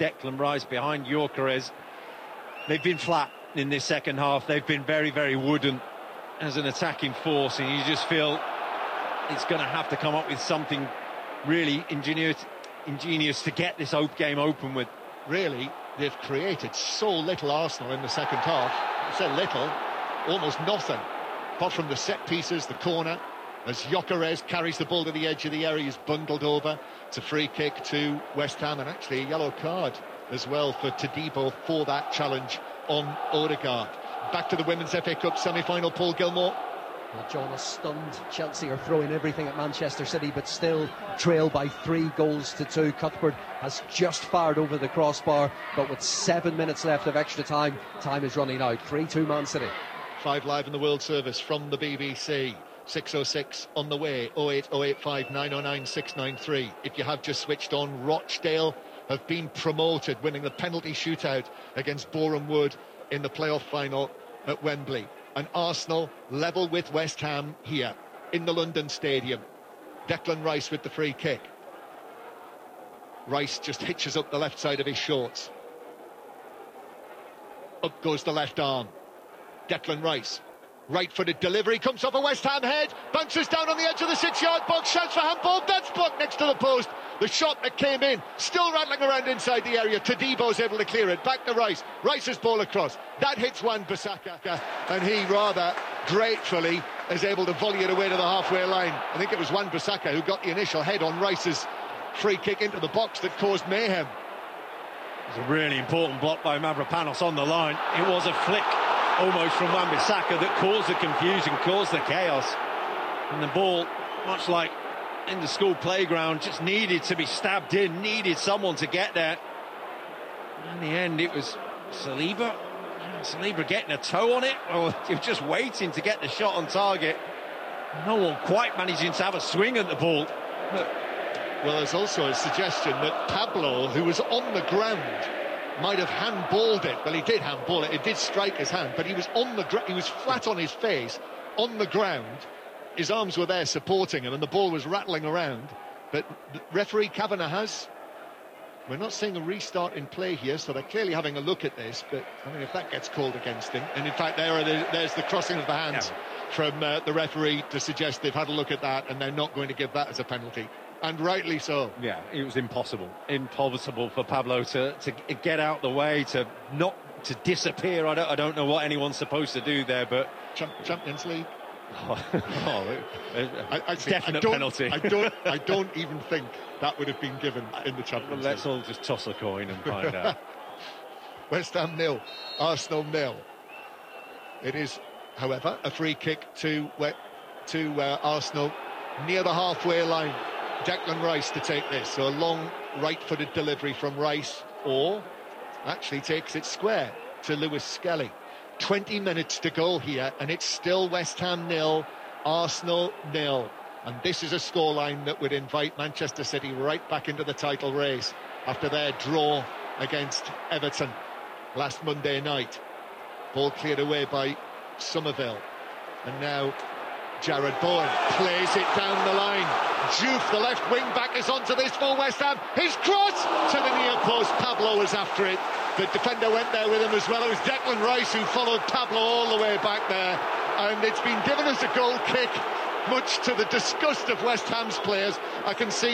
Declan Rice behind Gyökeres. They've been flat in this second half. They've been very, very wooden as an attacking force, and you just feel it's going to have to come up with something really ingenious to get this game open with. Really, they've created so little, Arsenal, in the second half. I said little, almost nothing, apart from the set pieces, the corner, as Gyökeres carries the ball to the edge of the area, he's bundled over. It's a free kick to West Ham, and actually a yellow card as well for Todibo for that challenge on Odegaard. Back to the Women's FA Cup semi-final, Paul Gilmore. Well, John, a stunned Chelsea are throwing everything at Manchester City, but still trail by 3-2. Cuthbert has just fired over the crossbar, but with 7 minutes left of extra time, time is running out. 3-2 Man City. 5 Live in the World Service from the BBC. 6:06 on the way. 08085 909 693. If you have just switched on, Rochdale have been promoted, winning the penalty shootout against Boreham Wood in the playoff final at Wembley. And Arsenal level with West Ham here in the London Stadium. Declan Rice with the free kick. Rice just hitches up the left side of his shorts. Up goes the left arm. Declan Rice, right-footed delivery, comes off a West Ham head, bounces down on the edge of the 6-yard box, shouts for handball, that's blocked next to the post. The shot that came in, still rattling around inside the area. Todibo's able to clear it. Back to Rice. Rice's ball across. That hits Wan-Bissaka, and he rather gratefully is able to volley it away to the halfway line. I think it was Wan-Bissaka who got the initial head on Rice's free kick into the box that caused mayhem. It was a really important block by Mavropanos on the line. It was a flick almost from Wan-Bissaka that caused the confusion, caused the chaos. And the ball, much like in the school playground, just needed to be stabbed in, needed someone to get there. In the end, it was Saliba getting a toe on it, or he was just waiting to get the shot on target. No one quite managing to have a swing at the ball. Well, there's also a suggestion that Pablo, who was on the ground, might have handballed it. Well, he did handball it. It did strike his hand, but he was on the he was flat on his face on the ground. His arms were there supporting him, and the ball was rattling around. But referee Kavanagh has... We're not seeing a restart in play here, so they're clearly having a look at this. But, I mean, if that gets called against him... And, in fact, there's the crossing of the hands from the referee to suggest they've had a look at that, and they're not going to give that as a penalty. And rightly so. Yeah, it was impossible for Pablo to get out the way, to disappear. I don't know what anyone's supposed to do there, but... Champions League. Definite penalty. I don't even think that would have been given in the Champions League. Let's all just toss a coin and find out. West Ham 0, Arsenal 0. It is, however, a free kick to Arsenal near the halfway line. Declan Rice to take this. So a long right-footed delivery from Rice, or actually takes it square to Lewis Skelly. 20 minutes to go here, and it's still West Ham 0, Arsenal 0. And this is a scoreline that would invite Manchester City right back into the title race after their draw against Everton last Monday night. Ball cleared away by Somerville. And now Jared Bowen plays it down the line. Diouf, the left wing back, is onto this for West Ham. His cross to the near post. Pablo was after it. The defender went there with him as well. It was Declan Rice who followed Pablo all the way back there. And it's been given as a goal kick, much to the disgust of West Ham's players. I can see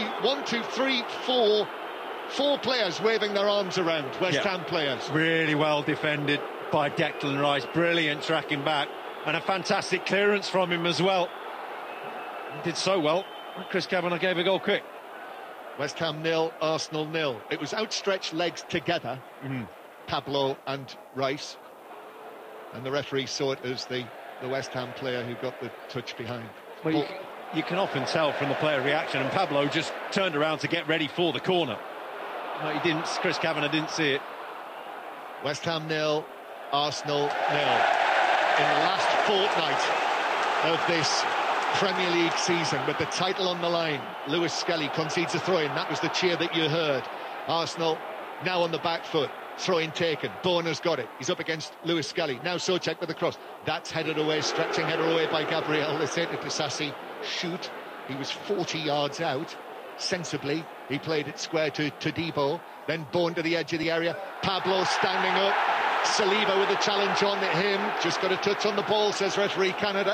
4 players waving their arms around, West Ham players. Really well defended by Declan Rice. Brilliant tracking back. And a fantastic clearance from him as well. He did so well. Chris Kavanagh gave a goal kick. West Ham 0, Arsenal 0. It was outstretched legs together, Pablo and Rice. And the referee saw it as the West Ham player who got the touch behind. Well, you can often tell from the player reaction, and Pablo just turned around to get ready for the corner. No, he didn't. Chris Kavanagh didn't see it. West Ham 0, Arsenal 0. In the last fortnight of this Premier League season, with the title on the line, Lewis Skelly concedes a throw-in. That was the cheer that you heard. Arsenal now on the back foot. Throw-in taken. Bowen has got it. He's up against Lewis Skelly. Now Souček with the cross. That's headed away, stretching header away by Gabriel. They say to Disasi, shoot. He was 40 yards out. Sensibly, he played it square to Todibo. Then Bowen to the edge of the area. Pablo standing up. Saliba with a challenge on him. Just got a touch on the ball, says referee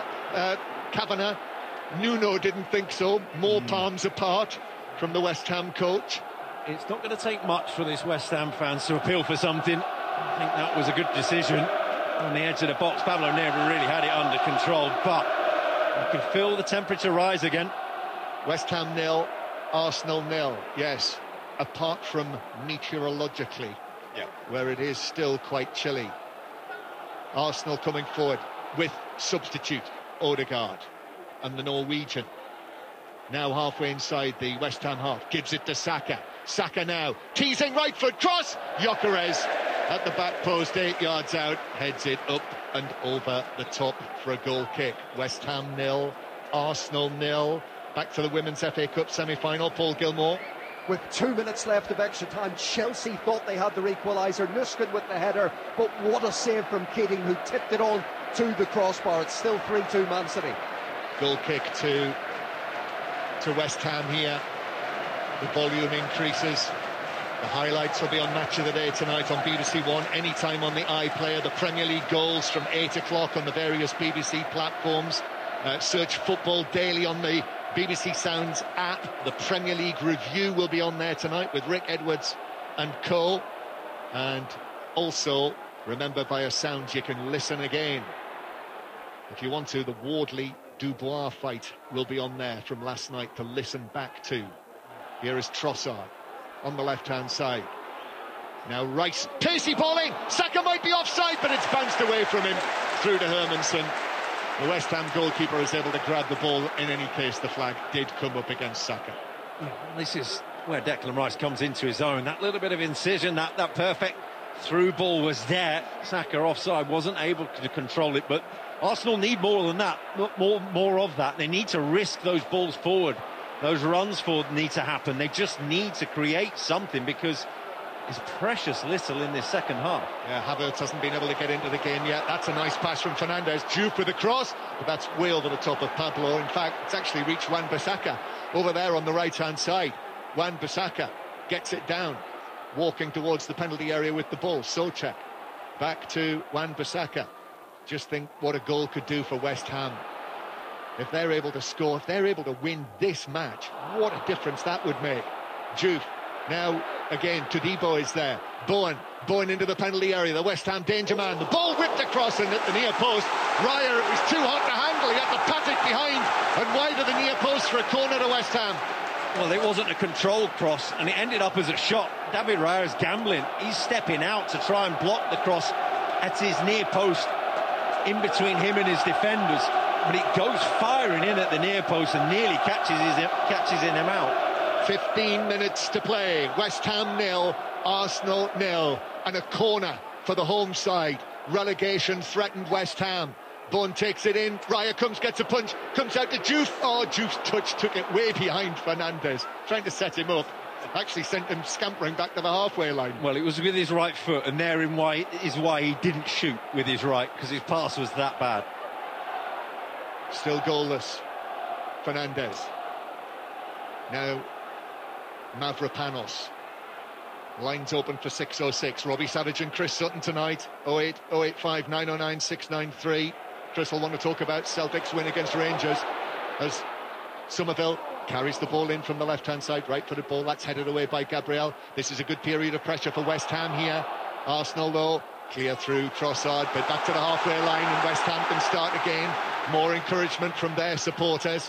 Kavanagh. Nuno didn't think so. More palms apart from the West Ham coach. It's not going to take much for this West Ham fans to appeal for something. I think that was a good decision. On the edge of the box, Pablo never really had it under control, but you can feel the temperature rise again. West Ham 0, Arsenal 0. Yes, apart from meteorologically, where it is still quite chilly. Arsenal coming forward with substitute Odegaard and the Norwegian. Now halfway inside the West Ham half, gives it to Saka. Saka now, teasing right foot, cross! Gyökeres at the back post, 8 yards out, heads it up and over the top for a goal kick. West Ham 0, Arsenal 0. Back to the Women's FA Cup semi-final, Paul Gilmore. With 2 minutes left of extra time, Chelsea thought they had their equaliser. Nuskin with the header, but what a save from Keating, who tipped it on to the crossbar. It's still 3-2 Man City. Goal kick to West Ham here. The volume increases. The highlights will be on Match of the Day tonight on BBC One, anytime on the iPlayer. The Premier League goals from 8 o'clock on the various BBC platforms. Search Football Daily on the BBC Sounds app. The Premier League review will be on there tonight with Rick Edwards and co. And also, remember, via Sounds you can listen again. If you want to, the Wardley-Dubois fight will be on there from last night to listen back to. Here is Trossard on the left-hand side. Now Rice, pacey bowling. Saka might be offside, but it's bounced away from him through to Hermansen. The West Ham goalkeeper is able to grab the ball. In any case, the flag did come up against Saka. This is where Declan Rice comes into his own. That little bit of incision, that perfect through ball was there. Saka offside, wasn't able to control it, but Arsenal need more than that, more of that. They need to risk those balls forward. Those runs forward need to happen. They just need to create something, because it's precious little in this second half. Yeah, Havertz hasn't been able to get into the game yet. That's a nice pass from Fernandes. Juve with the cross, but that's way over the top of Pablo. In fact, it's actually reached Wan-Bissaka over there on the right-hand side. Wan-Bissaka gets it down, walking towards the penalty area with the ball. Souček back to Wan-Bissaka. Just think what a goal could do for West Ham. If they're able to score, if they're able to win this match, what a difference that would make. Juve now again, Todibo is there. Bowen into the penalty area, the West Ham danger man. The ball whipped across and at the near post. Raya, it was too hot to handle. He had to pat it behind and wide of the near post for a corner to West Ham. Well, it wasn't a controlled cross, and it ended up as a shot. David Raya is gambling. He's stepping out to try and block the cross at his near post, in between him and his defenders. But it goes firing in at the near post and nearly catches him out. 15 minutes to play. West Ham 0, Arsenal 0, and a corner for the home side. Relegation threatened West Ham. Bowen takes it in. Raya gets a punch, comes out to Juve. Oh, Juve's touch took it way behind Fernandes, trying to set him up. Actually sent him scampering back to the halfway line. Well, it was with his right foot, and therein is why he didn't shoot with his right, because his pass was that bad. Still goalless, Fernandes. Now Mavropanos. Lines open for 606. Robbie Savage and Chris Sutton tonight. 08 085 909 693. Chris will want to talk about Celtic's win against Rangers as Somerville carries the ball in from the left-hand side, right-footed ball. That's headed away by Gabriel. This is a good period of pressure for West Ham here. Arsenal, though, clear through Trossard, but back to the halfway line, and West Ham can start again. More encouragement from their supporters.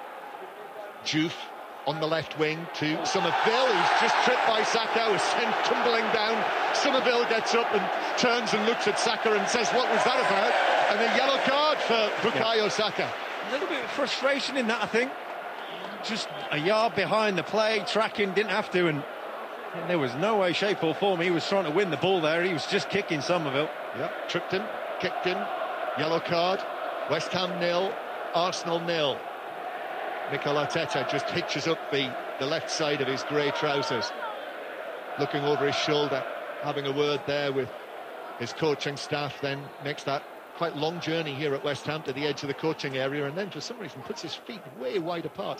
Juve on the left wing to Somerville, who's just tripped by Saka, was sent tumbling down. Somerville gets up and turns and looks at Saka and says, what was that about? And a yellow card for Bukayo Saka. A little bit of frustration in that, I think. Just a yard behind the play, tracking, didn't have to, and there was no way, shape or form he was trying to win the ball there. He was just kicking Somerville. Yep, tripped him, kicked him, yellow card. West Ham 0, Arsenal 0. Mikel Arteta just hitches up the left side of his grey trousers, looking over his shoulder, having a word there with his coaching staff, then makes that quite long journey here at West Ham to the edge of the coaching area, and then for some reason puts his feet way wide apart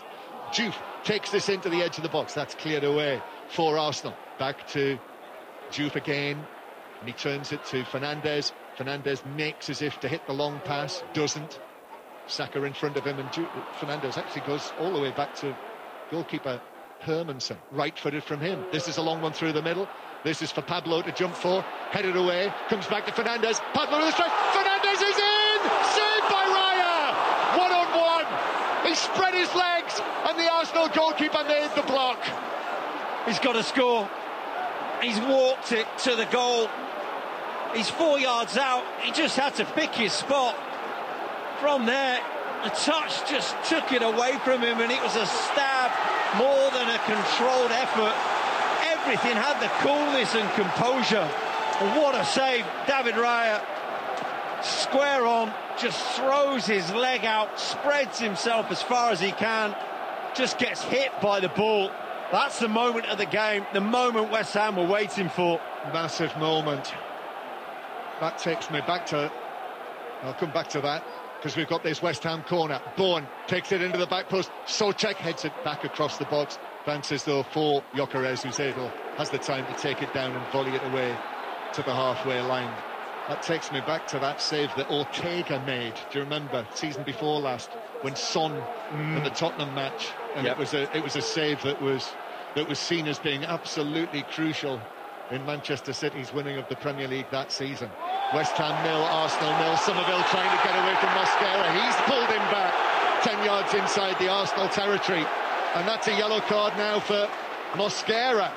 Diouf takes this into the edge of the box. That's cleared away for Arsenal. Back to Diouf again, and he turns it to Fernandes. Fernandes makes as if to hit the long pass, doesn't. Saka in front of him, and Fernandes actually goes all the way back to goalkeeper Hermansen, right-footed from him. This is a long one through the middle. This is for Pablo to jump for, headed away, comes back to Fernandes. Pablo with the strike. Fernandes is in! Saved by Raya! One-on-one! He spread his legs, and the Arsenal goalkeeper made the block. He's got to score. He's walked it to the goal. He's 4 yards out. He just had to pick his spot. From there, the touch just took it away from him, and it was a stab more than a controlled effort. Everything had the coolness and composure. And what a save. David Raya, square on, just throws his leg out, spreads himself as far as he can, just gets hit by the ball. That's the moment of the game, the moment West Ham were waiting for. Massive moment. That takes me back to... I'll come back to that, because we've got this West Ham corner. Bowen takes it into the back post. Souček heads it back across the box. Bounces though for Gyökeres, who's able, has the time to take it down and volley it away to the halfway line. That takes me back to that save that Ortega made. Do you remember, season before last, when Son in the Tottenham match, and it was a save that was seen as being absolutely crucial in Manchester City's winning of the Premier League that season. West Ham 0, Arsenal 0. Somerville trying to get away from Mosquera. He's pulled him back 10 yards inside the Arsenal territory, and that's a yellow card now for Mosquera.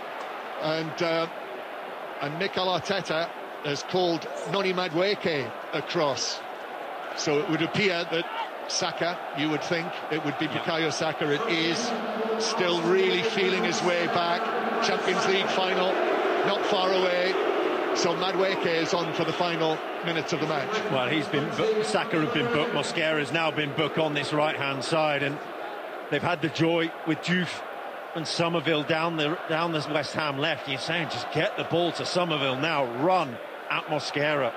And Mikel Arteta has called Noni Madueke across. So it would appear that Saka, you would think it would be Bukayo Saka. It is still really feeling his way back. Champions League final, not far away. So Madueke is on for the final minutes of the match. Well, Saka had been booked. Mosquera has now been booked on this right-hand side, and they've had the joy with Diouf and Somerville down the West Ham left. You're saying just get the ball to Somerville now, run at Mosquera.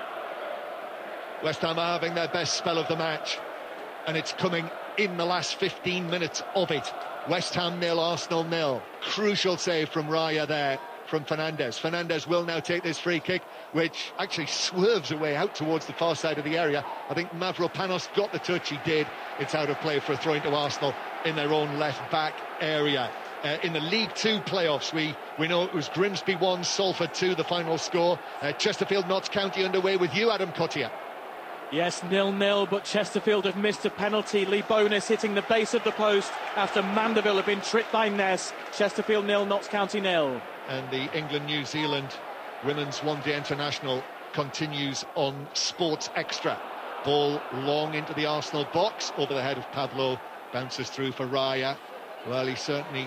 West Ham are having their best spell of the match, and it's coming in the last 15 minutes of it. West Ham 0, Arsenal 0. Crucial save from Raya there, from Fernandes. Fernandes will now take this free kick, which actually swerves away out towards the far side of the area. I think Mavropanos got the touch, he did. It's out of play for a throw into Arsenal in their own left-back area. In the League Two playoffs, we know it was Grimsby 1, Salford 2, the final score. Chesterfield, Notts County underway with you, Adam Cottier. Yes, 0-0, but Chesterfield have missed a penalty. Lee Bowness hitting the base of the post after Mandeville have been tripped by Ness. Chesterfield 0, Notts County 0. And the England-New Zealand Women's One-Day International continues on Sports Extra. Ball long into the Arsenal box, over the head of Pablo, bounces through for Raya. Well, he certainly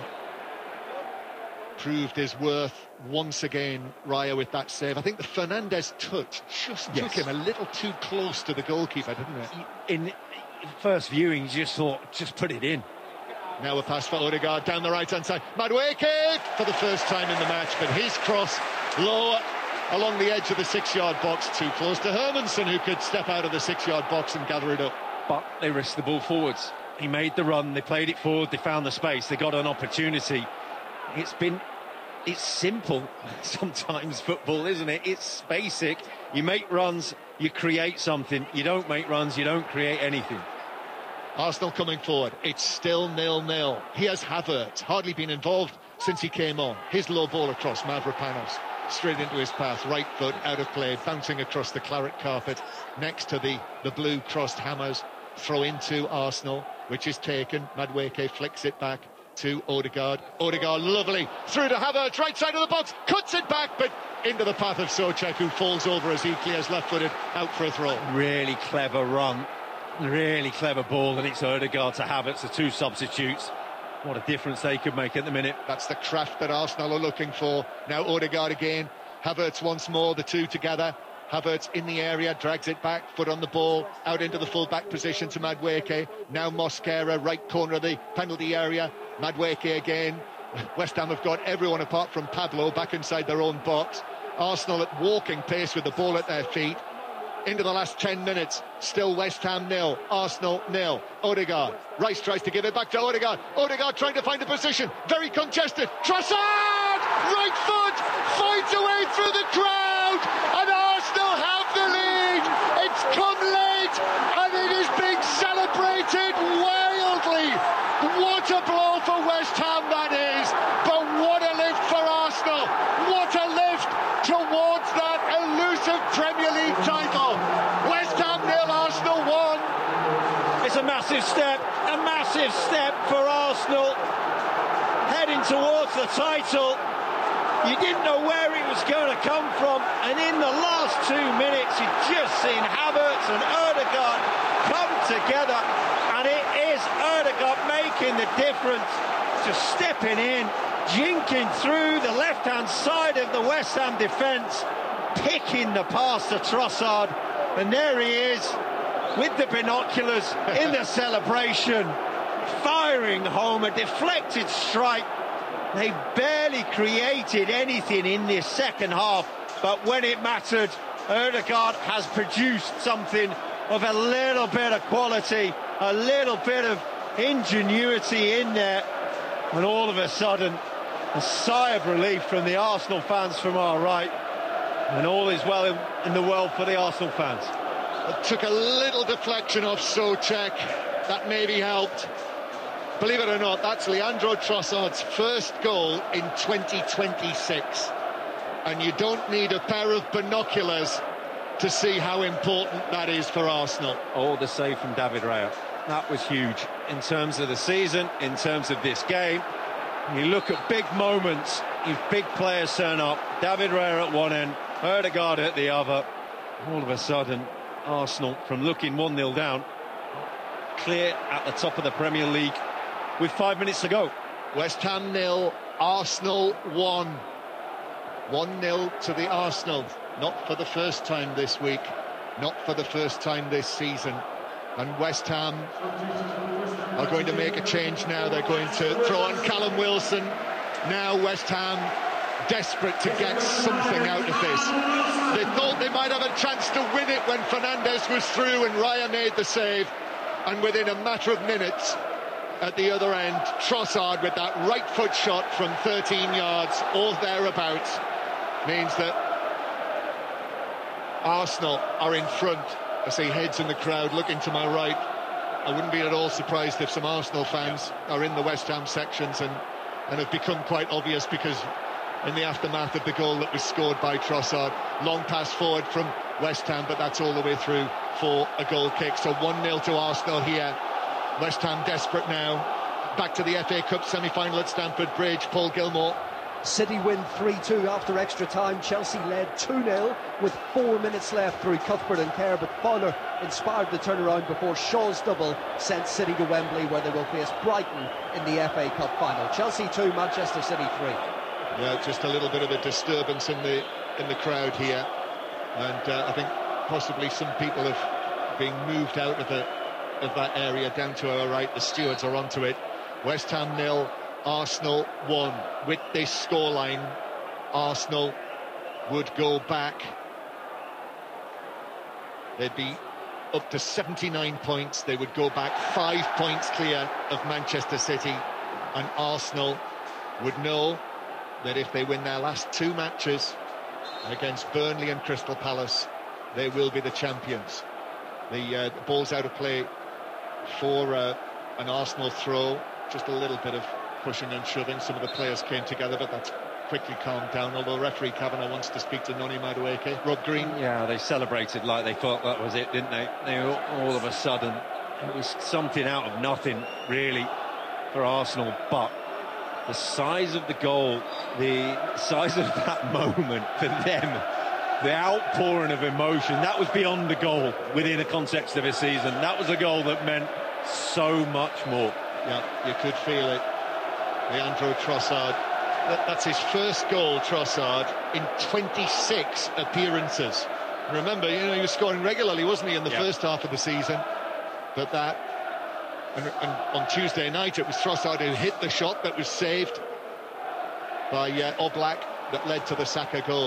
proved his worth once again, Raya, with that save. I think the Fernandes touch just took him a little too close to the goalkeeper, didn't it? In first viewing, you just thought, just put it in. Now a pass for Odegaard down the right-hand side. Madueke for the first time in the match, but his cross low along the edge of the 6-yard box, too close to Hermansen, who could step out of the 6-yard box and gather it up. But they risked the ball forwards. He made the run, they played it forward, they found the space, they got an opportunity. It's simple sometimes, football, isn't it? It's basic. You make runs, you create something. You don't make runs, you don't create anything. Arsenal coming forward. It's still 0-0. Here's Havertz, hardly been involved since he came on. His low ball across, Mavropanos, straight into his path, right foot, out of play, bouncing across the claret carpet, next to the blue crossed hammers. Throw into Arsenal, which is taken. Madueke flicks it back to Odegaard. Odegaard, lovely, through to Havertz, right side of the box, cuts it back, but into the path of Souček, who falls over as he clears left-footed out for a throw. Really clever run, really clever ball, and it's Odegaard to Havertz, the two substitutes. What a difference they could make at the minute. That's the craft that Arsenal are looking for. Now Odegaard again, Havertz once more, the two together. Havertz in the area, drags it back, foot on the ball, out into the full-back position to Madueke. Now Mosquera, right corner of the penalty area. Madueke again. West Ham have got everyone apart from Pablo back inside their own box. Arsenal at walking pace with the ball at their feet. into the last 10 minutes. Still West Ham 0, Arsenal 0. Odegaard. Rice tries to give it back to Odegaard. Odegaard trying to find a position. Very congested. Trossard! Right foot! Finds a way through the crowd! And Arsenal have the lead! It's come late! And it is being celebrated wildly! What a blow for West Ham that is! But what a lift for Arsenal! What a lift towards that elusive Premier League title! West Ham 0, Arsenal 1. It's a massive step for Arsenal, heading towards the title. You didn't know where it was going to come from, and in the last 2 minutes you've just seen Havertz and Odegaard come together, and it is Odegaard making the difference, just stepping in, jinking through the left-hand side of the West Ham defence, picking the pass to Trossard, and there he is with the binoculars in the celebration, firing home a deflected strike. They barely created anything in this second half, but when it mattered, Odegaard has produced something of a little bit of quality, a little bit of ingenuity in there, and all of a sudden a sigh of relief from the Arsenal fans from our right, and all is well in the world for the Arsenal fans. It took a little deflection off Souček, that maybe helped. Believe it or not, that's Leandro Trossard's first goal in 2026. And you don't need a pair of binoculars to see how important that is for Arsenal. Oh, the save from David Raya. That was huge in terms of the season, in terms of this game. You look at big moments, if big players turn up, David Raya at one end, Odegaard at the other. All of a sudden, Arsenal, from looking 1-0 down, clear at the top of the Premier League with 5 minutes to go. West Ham 0, Arsenal 1. 1-0 to the Arsenal. Not for the first time this week, not for the first time this season. And West Ham are going to make a change now. They're going to throw on Callum Wilson. Now West Ham desperate to get something out of this. They thought they might have a chance to win it when Fernandes was through and Raya made the save. And within a matter of minutes, at the other end, Trossard with that right foot shot from 13 yards or thereabouts means that Arsenal are in front. I see heads in the crowd looking to my right. I wouldn't be at all surprised if some Arsenal fans are in the West Ham sections and have become quite obvious, because in the aftermath of the goal that was scored by Trossard, long pass forward from West Ham, but that's all the way through for a goal kick. So 1-0 to Arsenal here. West Ham desperate now. Back to the FA Cup semi-final at Stamford Bridge. Paul Gilmore. City win 3-2 after extra time. Chelsea led 2-0 with 4 minutes left through Cuthbert and Kerr, but Fowler inspired the turnaround before Shaw's double sent City to Wembley, where they will face Brighton in the FA Cup final. Chelsea 2, Manchester City 3. Yeah, just a little bit of a disturbance in the crowd here, and I think possibly some people have been moved out of that area down to our right. The stewards are onto it. West Ham 0, Arsenal 1. With this scoreline, Arsenal would go back. They'd be up to 79 points. They would go back 5 points clear of Manchester City, and Arsenal would know that if they win their last 2 matches against Burnley and Crystal Palace, they will be the champions. The ball's out of play for an Arsenal throw. Just a little bit of pushing and shoving. Some of the players came together, but that's quickly calmed down, although referee Kavanagh wants to speak to Noni Madueke. Rob Green. Yeah, they celebrated like they thought that was it, didn't they? They all of a sudden, it was something out of nothing, really, for Arsenal. But the size of the goal, the size of that moment for them, the outpouring of emotion, that was beyond the goal within the context of a season. That was a goal that meant so much more. Yeah, you could feel it. Leandro Trossard. That's his first goal, Trossard, in 26 appearances. Remember, he was scoring regularly, wasn't he, in the first half of the season? But that, and on Tuesday night, it was Trossard who hit the shot that was saved by Oblak that led to the Saka goal.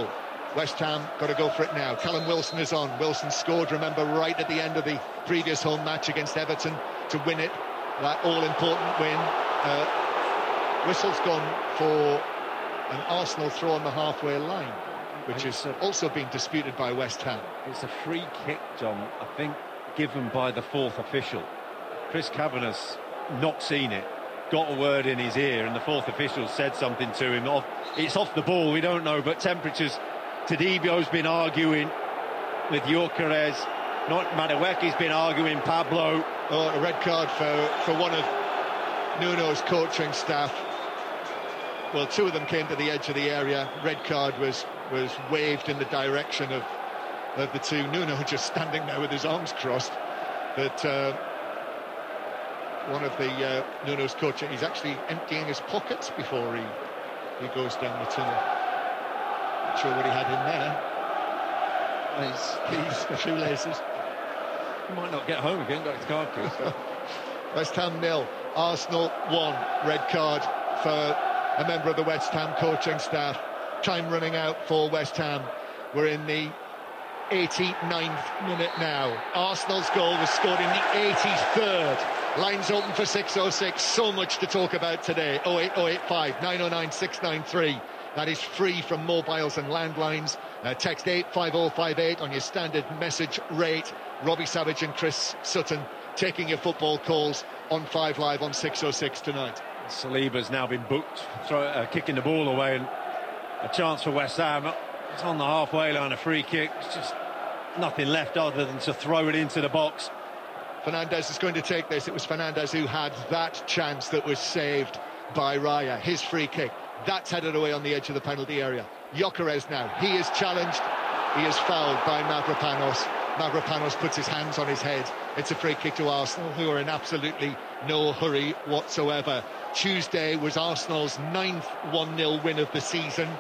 West Ham got to go for it now. Callum Wilson is on. Wilson scored, remember, right at the end of the previous home match against Everton to win it. That all-important win. Whistle's gone for an Arsenal throw on the halfway line, which is also being disputed by West Ham. It's a free kick, John, I think, given by the fourth official. Chris Kavanagh's not seen it, got a word in his ear, and the fourth official said something to him. It's off the ball, we don't know, but temperatures. Tadibio's been arguing with Gyökeres. Not Madueke's been arguing Pablo. Oh, a red card for one of Nuno's coaching staff. Well, two of them came to the edge of the area. Red card was waved in the direction of the two. Nuno just standing there with his arms crossed. But one of the Nuno's coaching, he's actually emptying his pockets before he goes down the tunnel. Not sure what he had in there. His keys, shoelaces. He might not get home again, got his card key. West Ham 0, Arsenal 1. Red card for a member of the West Ham coaching staff. Time running out for West Ham. We're in the 89th minute now. Arsenal's goal was scored in the 83rd. Lines open for 606. So much to talk about today. 08085 909 693. That is free from mobiles and landlines. Text 85058 on your standard message rate. Robbie Savage and Chris Sutton taking your football calls on 5 Live on 606 tonight. Saliba's now been booked, kicking the ball away, and a chance for West Ham. It's on the halfway line, a free kick. It's just nothing left other than to throw it into the box. Fernandes is going to take this. It was Fernandes who had that chance that was saved by Raya. His free kick. That's headed away on the edge of the penalty area. Gyökeres now. He is challenged. He is fouled by Mavropanos. Mavropanos puts his hands on his head. It's a free kick to Arsenal, who are in absolutely no hurry whatsoever. Tuesday was Arsenal's 9th 1-0 win of the season.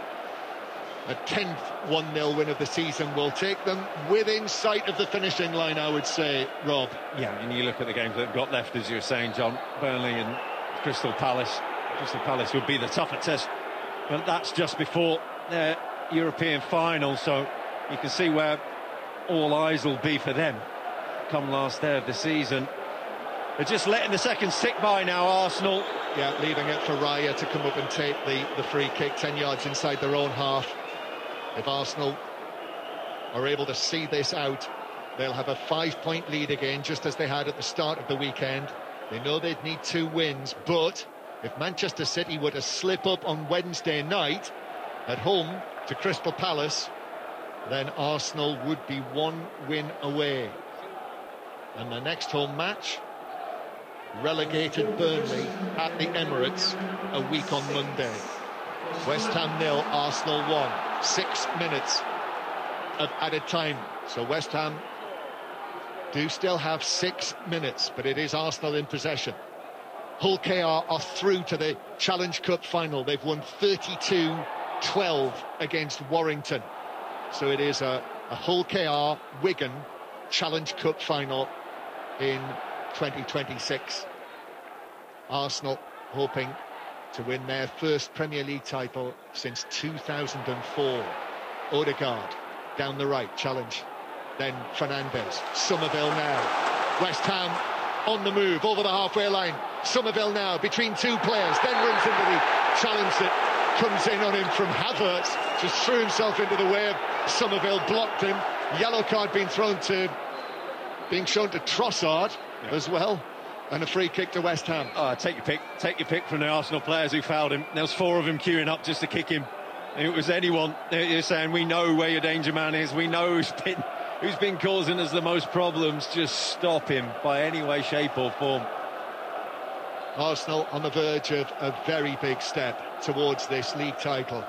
A 10th 1-0 win of the season will take them within sight of the finishing line, I would say, Rob. Yeah, and you look at the games that have got left, as you were saying, John. Burnley and Crystal Palace. Crystal Palace would be the tougher test, but that's just before their European final, so you can see where all eyes will be for them come last day of the season. They're just letting the seconds tick by now, Arsenal. Yeah, leaving it for Raya to come up and take the free kick 10 yards inside their own half. If Arsenal are able to see this out, they'll have a 5-point lead again, just as they had at the start of the weekend. They know they'd need 2 wins, but if Manchester City were to slip up on Wednesday night at home to Crystal Palace, then Arsenal would be 1 win away. And the next home match, relegated Burnley at the Emirates a week on Monday. West Ham 0, Arsenal 1. 6 minutes of added time. So West Ham do still have 6 minutes, but it is Arsenal in possession. Hull KR are through to the Challenge Cup final. They've won 32-12 against Warrington. So it is a Hull KR Wigan Challenge Cup final in 2026. Arsenal hoping to win their first Premier League title since 2004. Odegaard down the right, challenge. Then Fernandes. Somerville now. West Ham on the move over the halfway line. Somerville now between 2 players, then runs into the challenge that comes in on him from Havertz. Just threw himself into the way of Somerville, blocked him. Yellow card being shown to Trossard as well. And a free kick to West Ham. Take your pick from the Arsenal players who fouled him. There was 4 of them queuing up just to kick him. And it was anyone. You're saying, we know where your danger man is. We know who's been causing us the most problems. Just stop him by any way, shape or form. Arsenal on the verge of a very big step towards this league title.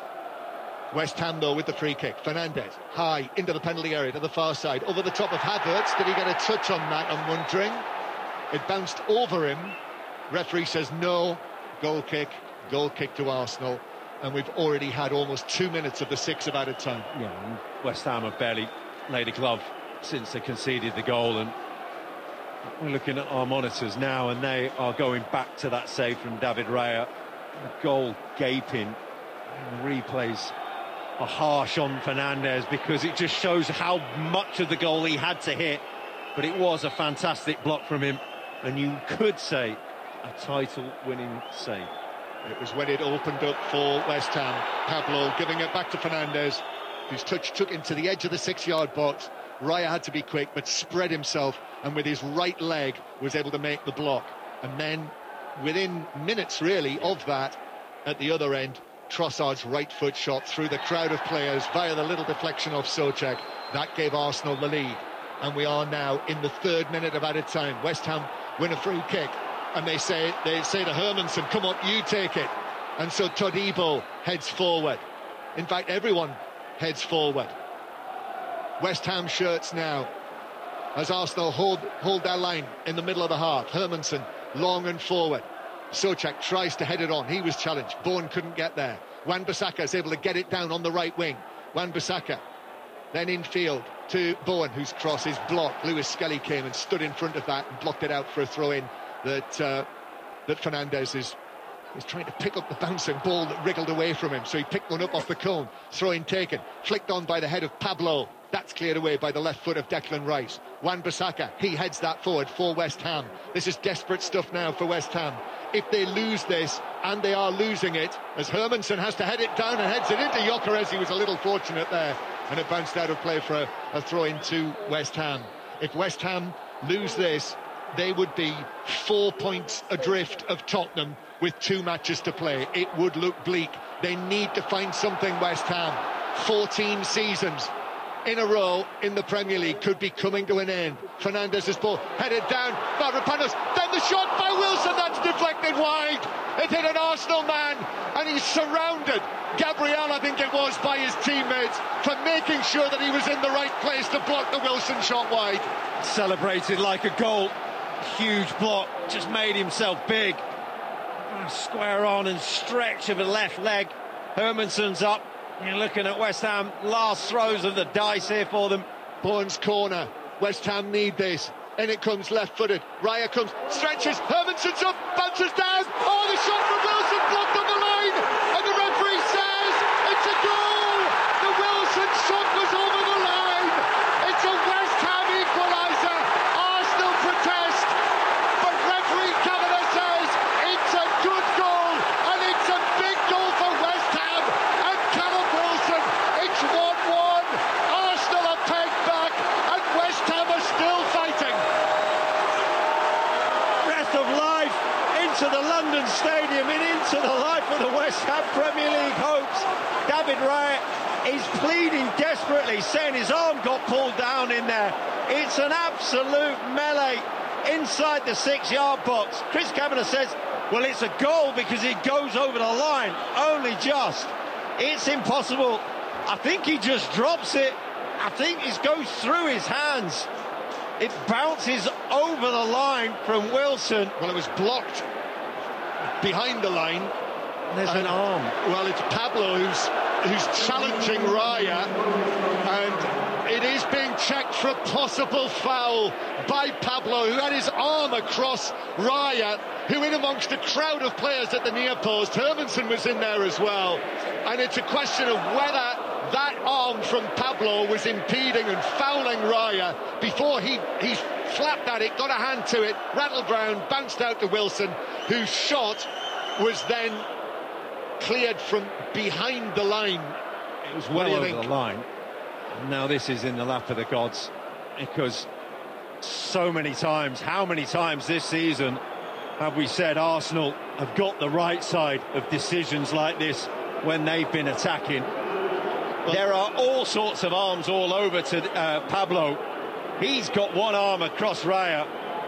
West Ham, though, with the free kick. Fernandes, high, into the penalty area to the far side. Over the top of Havertz. Did he get a touch on that, I'm wondering? It bounced over him. Referee says no. Goal kick to Arsenal. And we've already had almost 2 minutes of the 6 of added time. Yeah, and West Ham have barely laid a glove since they conceded the goal. And we're looking at our monitors now, and they are going back to that save from David Raya. The goal gaping. And the replays harsh on Fernandes, because it just shows how much of the goal he had to hit. But it was a fantastic block from him, and you could say a title-winning save. It was when it opened up for West Ham. Pablo giving it back to Fernandes, whose touch took him to the edge of the 6-yard box. Raya had to be quick, but spread himself, and with his right leg was able to make the block. And then, within minutes really of that, at the other end, Trossard's right foot shot through the crowd of players via the little deflection of Souček. That gave Arsenal the lead. And we are now in the 3rd minute of added time. West Ham win a free kick, and they say to Hermansen, come on, you take it. And so Todibo heads forward. In fact, everyone heads forward. West Ham shirts now, as Arsenal hold their line in the middle of the half. Hermansen long and forward. Souček tries to head it on. He was challenged. Bowen couldn't get there. Wan-Bissaka is able to get it down on the right wing. Wan-Bissaka then infield to Bowen, whose cross is blocked. Lewis Skelly came and stood in front of that and blocked it out for a throw-in that Fernandes is trying to pick up the bouncing ball that wriggled away from him. So he picked one up off the cone. Throw-in taken. Flicked on by the head of Pablo. That's cleared away by the left foot of Declan Rice. Wan-Bissaka, he heads that forward for West Ham. This is desperate stuff now for West Ham. If they lose this, and they are losing it, as Hermansen has to head it down and heads it into Gyökeres, he was a little fortunate there, and it bounced out of play for a throw-in to West Ham. If West Ham lose this, they would be 4 points adrift of Tottenham with 2 matches to play. It would look bleak. They need to find something, West Ham. 14 seasons in a row in the Premier League could be coming to an end. Fernandes' ball headed down, Mavropanos, then the shot by Wilson, that's deflected wide. It hit an Arsenal man, and he's surrounded, Gabriel I think it was, by his teammates for making sure that he was in the right place to block the Wilson shot wide. Celebrated like a goal. Huge block, just made himself big. Square on and stretch of the left leg. Hermansen's up. You're looking at West Ham, last throws of the dice here for them. Bowen's corner, West Ham need this. And it comes left-footed. Raya comes, stretches, Hermansen's up, bounces down. Oh, the shot from Wilson blocked on the line. And the referee says it's a goal. The Wilson shot was over the line. It's a West Ham equaliser. Arsenal protest. But referee Kavanagh says it's a good goal. And it's a big goal for West Ham. And Callum Wilson, it's 1-1. Arsenal are pegged back. And West Ham are still fighting. Of life into the London Stadium and into the life of the West Ham Premier League hopes. David Raya is pleading desperately, saying his arm got pulled down in there. It's an absolute melee inside the 6-yard box. Chris Kavanagh says, well, it's a goal because it goes over the line, only just. It's impossible. I think he just drops it. I think it goes through his hands. It bounces over the line from Wilson. Well, it was blocked behind the line. There's an arm. Well, it's Pablo who's challenging Raya, and it is being checked for a possible foul by Pablo, who had his arm across Raya, who in amongst a crowd of players at the near post. Hermansen was in there as well, and it's a question of whether that arm from Pablo was impeding and fouling Raya before he flapped at it, got a hand to it, rattled round, bounced out to Wilson, whose shot was then cleared from behind the line. It was well over the line. Now this is in the lap of the gods, because so many times, how many times this season have we said Arsenal have got the right side of decisions like this when they've been attacking? There are all sorts of arms all over to Pablo. He's got one arm across Raya.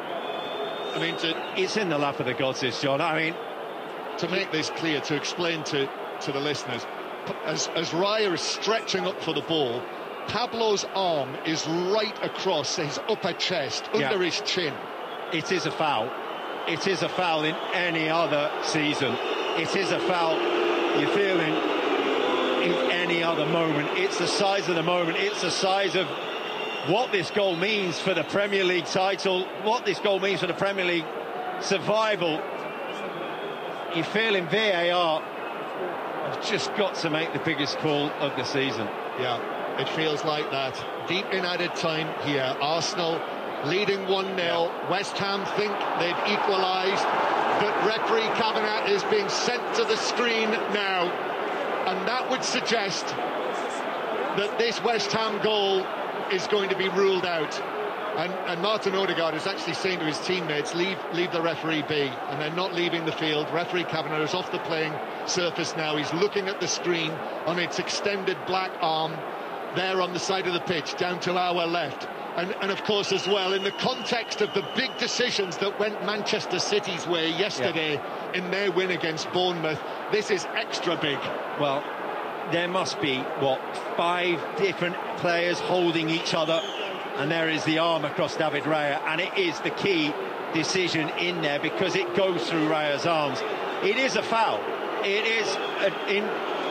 I mean, it's in the lap of the gods, this, John. I mean, to make this clear, to explain to the listeners, as Raya is stretching up for the ball, Pablo's arm is right across his upper chest, under his chin. It is a foul. It is a foul in any other season. It is a foul you're feeling in any other moment. It's the size of the moment. It's the size of what this goal means for the Premier League title, what this goal means for the Premier League survival. You feel in VAR, have just got to make the biggest call of the season. Yeah, it feels like that. Deep in added time here, Arsenal leading 1-0. West Ham think they've equalised, but referee Kavanagh is being sent to the screen now, and that would suggest that this West Ham goal is going to be ruled out. And Martin Odegaard is actually saying to his teammates, leave the referee be, and they're not leaving the field. Referee Kavanagh is off the playing surface now. He's looking at the screen on its extended black arm there on the side of the pitch, down to our left. And of course, as well, in the context of the big decisions that went Manchester City's way yesterday in their win against Bournemouth, this is extra big. Well, there must be, 5 different players holding each other, and there is the arm across David Raya, and it is the key decision in there because it goes through Raya's arms. It is a foul. It is an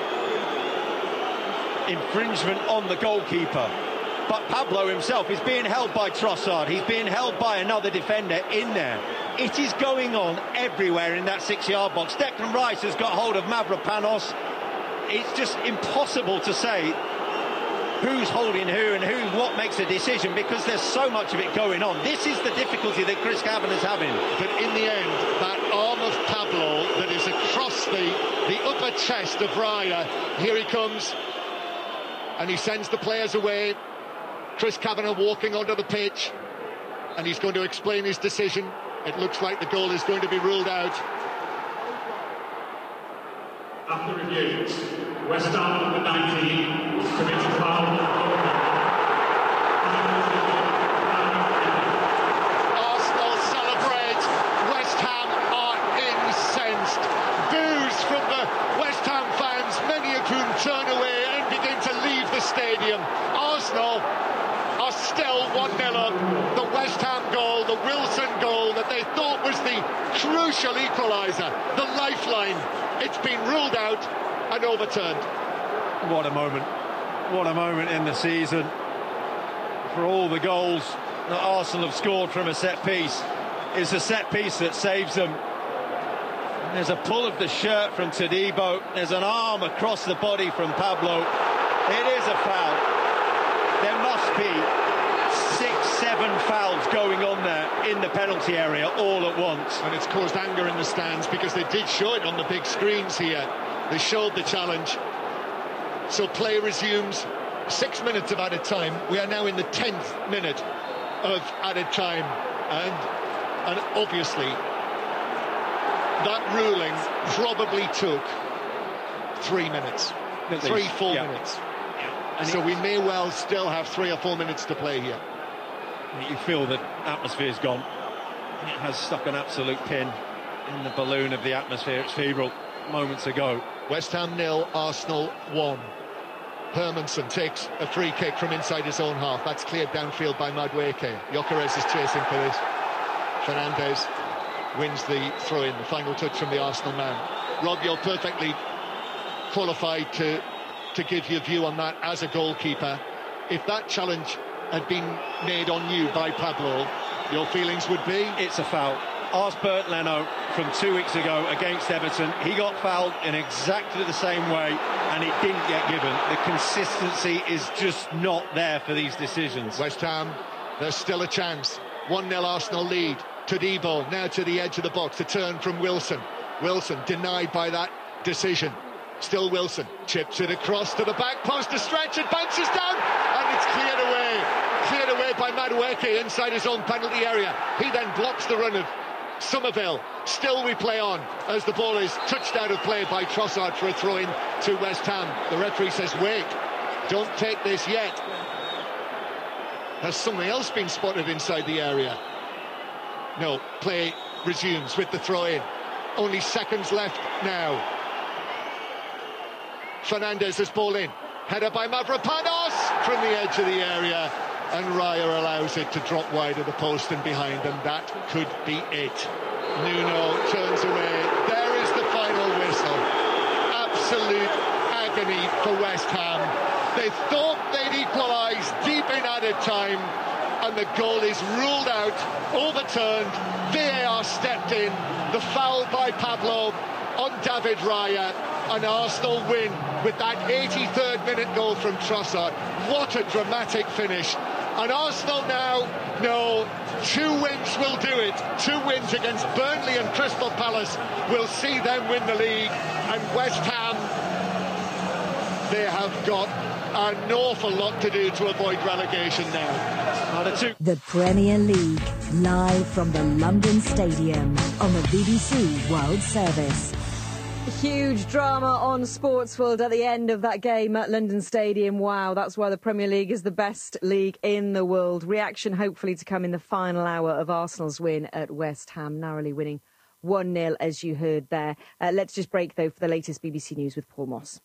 infringement on the goalkeeper. But Pablo himself is being held by Trossard. He's being held by another defender in there. It is going on everywhere in that 6-yard box. Declan Rice has got hold of Mavropanos. It's just impossible to say who's holding who and what makes a decision because there's so much of it going on. This is the difficulty that Chris Kavanagh's having. But in the end, that arm of Pablo that is across the upper chest of Raya, here he comes, and he sends the players away. Chris Kavanagh walking onto the pitch, and he's going to explain his decision. It looks like the goal is going to be ruled out. After review, West Ham number 19 commits a foul. Arsenal celebrate. West Ham are incensed. Boos from the West Ham fans, many of whom turn away and begin to leave the stadium. Arsenal are still 1-0 up. The West Ham goal, the Wilson goal that they thought was the crucial equaliser, the lifeline, it's been ruled out and overturned. What a moment. What a moment in the season for all the goals that Arsenal have scored from a set piece. It's a set piece that saves them. There's a pull of the shirt from Todibo. There's an arm across the body from Pablo. It is a foul. There must be 6-7 fouls going on there in the penalty area all at once. And it's caused anger in the stands because they did show it on the big screens here. They showed the challenge. So play resumes. 6 minutes of added time. We are now in the 10th minute of added time. And obviously, that ruling probably took 3 minutes. 3-4 minutes. And so we may well still have 3 or 4 minutes to play here. You feel the atmosphere's gone. It has stuck an absolute pin in the balloon of the atmosphere. It's febrile moments ago. West Ham 0, Arsenal 1. Hermansen takes a free kick from inside his own half. That's cleared downfield by Madueke. Gyökeres is chasing for this. Fernandes wins the throw-in, the final touch from the Arsenal man. Rob, you're perfectly qualified to give your view on that as a goalkeeper. If that challenge had been made on you by Pablo, your feelings would be? It's a foul. Ask Bernd Leno from 2 weeks ago against Everton. He got fouled in exactly the same way and it didn't get given. The consistency is just not there for these decisions. West Ham, there's still a chance. 1-0 Arsenal lead. Todibo now to the edge of the box. A turn from Wilson. Wilson denied by that decision. Still Wilson, chips it across to the back post to stretch, it bounces down, and it's cleared away by Madueke inside his own penalty area. He then blocks the run of Somerville. Still we play on as the ball is touched out of play by Trossard for a throw-in to West Ham. The referee says, wait, don't take this yet. Has something else been spotted inside the area? No, play resumes with the throw-in. Only seconds left now. Fernandes has ball in. Header by Mavropanos from the edge of the area. And Raya allows it to drop wide of the post and behind, and that could be it. Nuno turns away. There is the final whistle. Absolute agony for West Ham. They thought they'd equalise deep in added time, and the goal is ruled out, overturned. VAR stepped in. The foul by Pablo on David Raya. and Arsenal win with that 83rd minute goal from Trossard. What a dramatic finish. And Arsenal now know 2 wins will do it. 2 wins against Burnley and Crystal Palace will see them win the league. And West Ham, they have got an awful lot to do to avoid relegation now. The Premier League, live from the London Stadium on the BBC World Service. Huge drama on Sportsworld at the end of that game at London Stadium. Wow, that's why the Premier League is the best league in the world. Reaction hopefully to come in the final hour of Arsenal's win at West Ham, narrowly winning 1-0 as you heard there. Let's just break though for the latest BBC News with Paul Moss.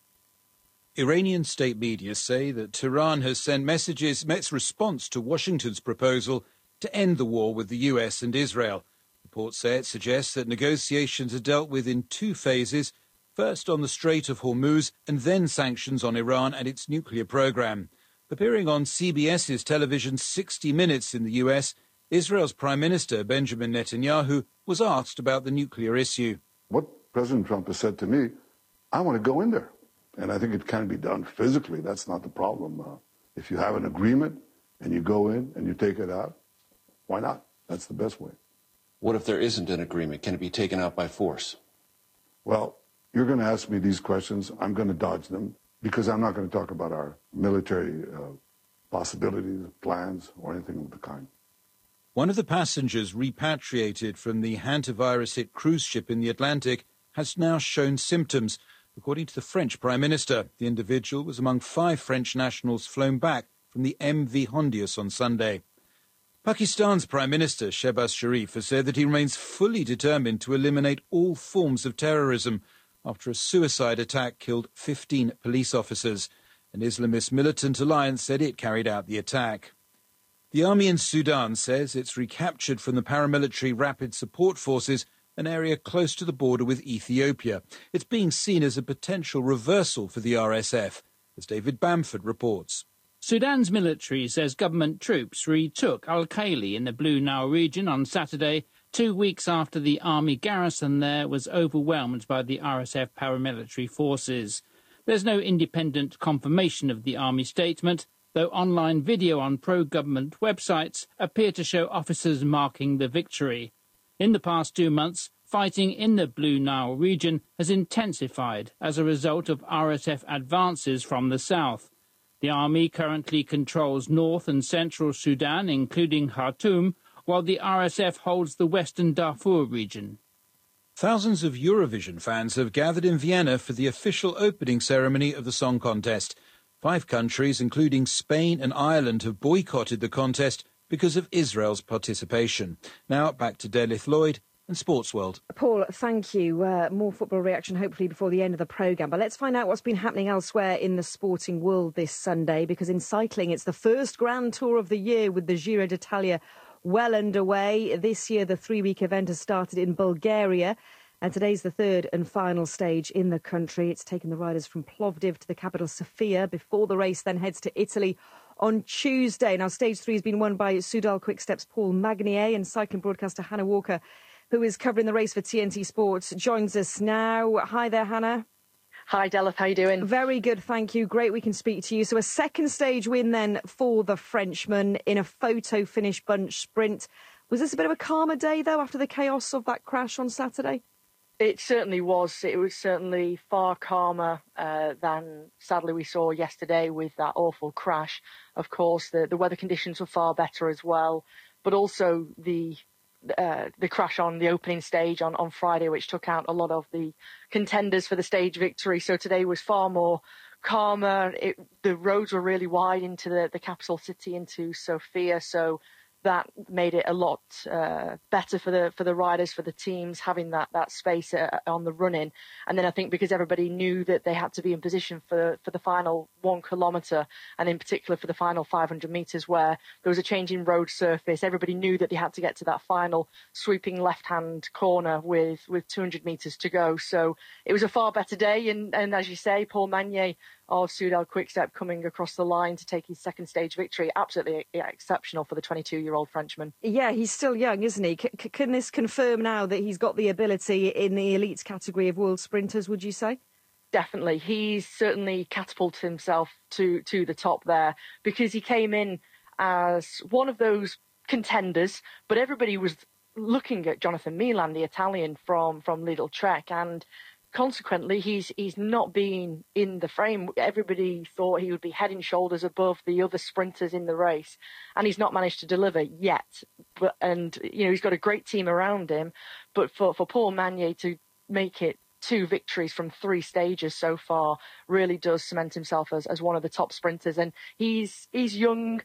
Iranian state media say that Tehran has sent messages in its response to Washington's proposal to end the war with the US and Israel. Reports say it suggests that negotiations are dealt with in 2 phases, first on the Strait of Hormuz and then sanctions on Iran and its nuclear program. Appearing on CBS's television 60 Minutes in the US, Israel's Prime Minister Benjamin Netanyahu was asked about the nuclear issue. What President Trump has said to me, I want to go in there. And I think it can be done physically. That's not the problem. If you have an agreement and you go in and you take it out, why not? That's the best way. What if there isn't an agreement? Can it be taken out by force? Well, you're going to ask me these questions. I'm going to dodge them because I'm not going to talk about our military possibilities, plans, or anything of the kind. One of the passengers repatriated from the hantavirus-hit cruise ship in the Atlantic has now shown symptoms. According to the French Prime Minister, the individual was among 5 French nationals flown back from the MV Hondius on Sunday. Pakistan's Prime Minister Shehbaz Sharif has said that he remains fully determined to eliminate all forms of terrorism after a suicide attack killed 15 police officers. An Islamist militant alliance said it carried out the attack. The army in Sudan says it's recaptured from the paramilitary Rapid Support Forces an area close to the border with Ethiopia. It's being seen as a potential reversal for the RSF, as David Bamford reports. Sudan's military says government troops retook Al-Khaili in the Blue Nile region on Saturday, 2 weeks after the army garrison there was overwhelmed by the RSF paramilitary forces. There's no independent confirmation of the army statement, though online video on pro-government websites appear to show officers marking the victory. In the past 2 months, fighting in the Blue Nile region has intensified as a result of RSF advances from the south. The army currently controls north and central Sudan, including Khartoum, while the RSF holds the western Darfur region. Thousands of Eurovision fans have gathered in Vienna for the official opening ceremony of the song contest. 5 countries, including Spain and Ireland, have boycotted the contest because of Israel's participation. Now back to Delith Lloyd and Sportsworld. Paul, thank you. More football reaction hopefully before the end of the programme. But let's find out what's been happening elsewhere in the sporting world this Sunday, because in cycling it's the first Grand Tour of the year with the Giro d'Italia well underway. This year the 3-week event has started in Bulgaria, and today's the 3rd and final stage in the country. It's taken the riders from Plovdiv to the capital Sofia before the race then heads to Italy on Tuesday. Now, Stage 3 has been won by Soudal Quickstep's Paul Magnier, and cycling broadcaster Hannah Walker, who is covering the race for TNT Sports, joins us now. Hi there, Hannah. Hi, Delith. How you doing? Very good, thank you. Great we can speak to you. So a second stage win then for the Frenchman in a photo finish bunch sprint. Was this a bit of a calmer day, though, after the chaos of that crash on Saturday? It certainly was. It was certainly far calmer than, sadly, we saw yesterday with that awful crash. Of course, the weather conditions were far better as well, but also the crash on the opening stage on Friday, which took out a lot of the contenders for the stage victory. So today was far more calmer. The roads were really wide into the capital city, into Sofia. So that made it a lot better for the riders, for the teams, having that space on the run-in. And then I think because everybody knew that they had to be in position for the final 1 kilometre, and in particular for the final 500 metres where there was a change in road surface, everybody knew that they had to get to that final sweeping left-hand corner with 200 metres to go. So it was a far better day. And as you say, Paul Magnier of Soudal Quickstep coming across the line to take his second stage victory. Absolutely exceptional for the 22-year-old Frenchman. Yeah, he's still young, isn't he? Can this confirm now that he's got the ability in the elite category of world sprinters, would you say? definitely. He's certainly catapulted himself to the top there, because he came in as one of those contenders, but everybody was looking at Jonathan Milan, the Italian from Lidl-Trek, and consequently he's not been in the frame. Everybody thought he would be head and shoulders above the other sprinters in the race, and he's not managed to deliver yet. And he's got a great team around him, but for Paul Magnier to make it 2 victories from 3 stages so far really does cement himself as one of the top sprinters. And he's young.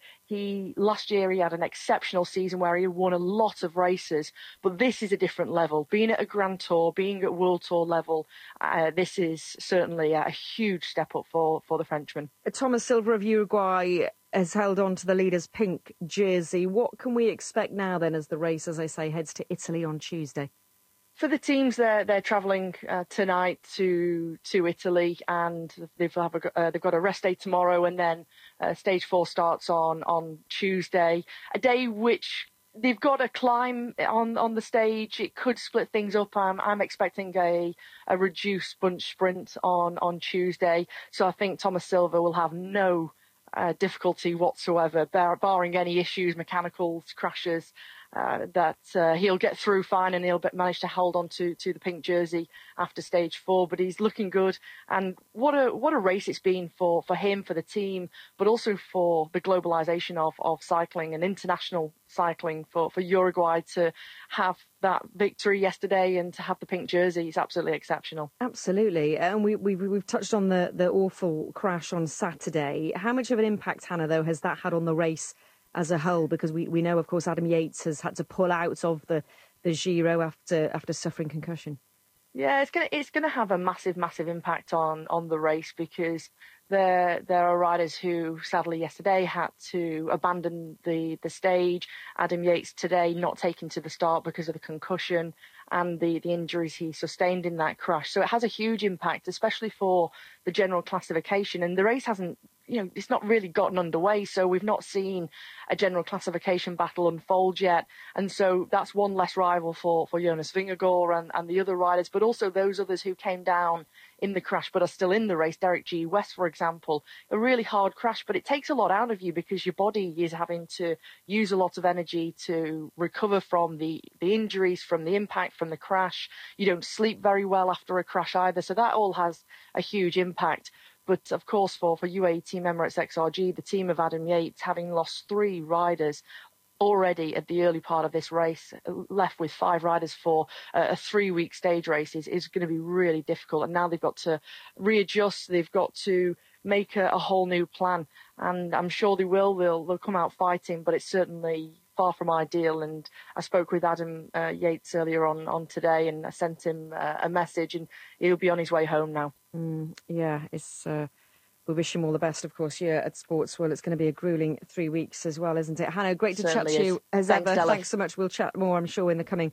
Last year he had an exceptional season where he won a lot of races, but this is a different level. Being at a Grand Tour, being at World Tour level, this is certainly a huge step up for the Frenchman. Thomas Silva of Uruguay has held on to the leader's pink jersey. What can we expect now then as the race, as I say, heads to Italy on Tuesday? For the teams, they're travelling tonight to Italy, and they've got a rest day tomorrow, and then stage 4 starts on Tuesday. A day which they've got a climb on the stage. It could split things up. I'm expecting a reduced bunch sprint on Tuesday, so I think Thomas Silva will have no difficulty whatsoever, barring any issues, mechanicals, crashes. That he'll get through fine, and he'll manage to hold on to the pink jersey after stage 4. But he's looking good, and what a race it's been for him, for the team, but also for the globalization of cycling and international cycling for Uruguay to have that victory yesterday and to have the pink jersey. It's absolutely exceptional. Absolutely, and we've touched on the awful crash on Saturday. How much of an impact, Hannah, though, has that had on the race as a whole? Because we know, of course, Adam Yates has had to pull out of the Giro after suffering concussion. Yeah, it's gonna have a massive impact on the race, because there are riders who sadly yesterday had to abandon the stage. Adam Yates today not taking to the start because of the concussion and the injuries he sustained in that crash. So it has a huge impact, especially for the general classification. And the race hasn't, it's not really gotten underway. So we've not seen a general classification battle unfold yet. And so that's one less rival for Jonas Vingegaard and the other riders, but also those others who came down in the crash but are still in the race. Derek G. West, for example, a really hard crash, but it takes a lot out of you because your body is having to use a lot of energy to recover from the injuries, from the impact, from the crash. You don't sleep very well after a crash either. So that all has a huge impact. But of course, for UAE Team Emirates XRG, the team of Adam Yates, having lost 3 riders already at the early part of this race, left with 5 riders for a 3-week stage race is going to be really difficult. And now they've got to readjust. They've got to make a whole new plan. And I'm sure they will. They'll come out fighting, but it's certainly far from ideal. And I spoke with Adam Yates earlier on today, and I sent him a message, and he'll be on his way home now. Yeah, it's... We wish him all the best, of course, here at Sportsworld. It's going to be a gruelling 3 weeks as well, isn't it? Hannah, great to chat to you as ever. Thanks so much. We'll chat more, I'm sure, in the coming